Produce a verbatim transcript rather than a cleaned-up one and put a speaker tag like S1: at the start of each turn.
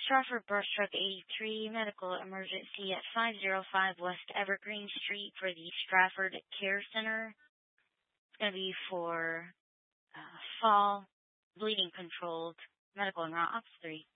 S1: Stratford Brush Truck eighty-three, medical emergency at five oh five West Evergreen Street for the Stratford Care Center. It's going to be for uh, fall, bleeding controlled, medical and ops three.